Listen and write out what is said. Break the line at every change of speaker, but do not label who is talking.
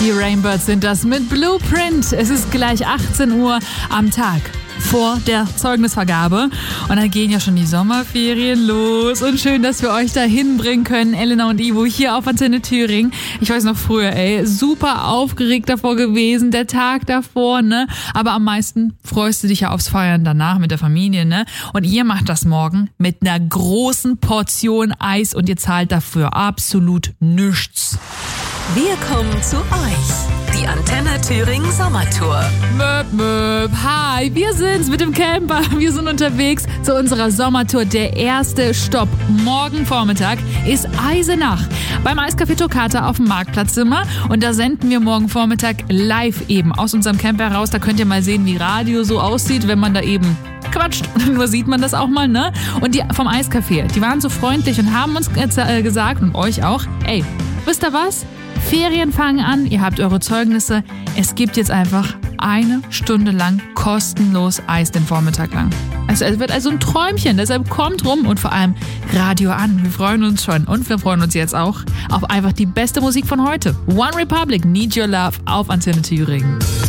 Die Rainbirds sind das mit Blueprint. Es ist gleich 18 Uhr am Tag vor der Zeugnisvergabe. Und dann gehen ja schon die Sommerferien los. Und schön, dass wir euch da hinbringen können, Elena und Ivo, hier auf Antenne Thüringen. Ich weiß noch früher, super aufgeregt davor gewesen, der Tag davor, ne? Aber am meisten freust du dich ja aufs Feiern danach mit der Familie, ne? Und ihr macht das morgen mit einer großen Portion Eis und ihr zahlt dafür absolut nichts.
Wir kommen zu euch. Die Antenne Thüringen Sommertour.
Möp, möp. Hi, wir sind's mit dem Camper. Wir sind unterwegs zu unserer Sommertour. Der erste Stopp morgen Vormittag ist Eisenach. Beim Eiscafé Toccata auf dem Marktplatz sind wir. Und da senden wir morgen Vormittag live eben aus unserem Camper raus. Da könnt ihr mal sehen, wie Radio so aussieht, wenn man da eben quatscht. Nur sieht man das auch mal, ne? Und die vom Eiscafé, die waren so freundlich und haben uns gesagt, und euch auch, wisst ihr was? Ferien fangen an, ihr habt eure Zeugnisse. Es gibt jetzt einfach 1 Stunde lang kostenlos Eis den Vormittag lang. Es wird also ein Träumchen, deshalb kommt rum und vor allem Radio an. Wir freuen uns schon und wir freuen uns jetzt auch auf einfach die beste Musik von heute. One Republic, Need Your Love auf Antenne Thüringen.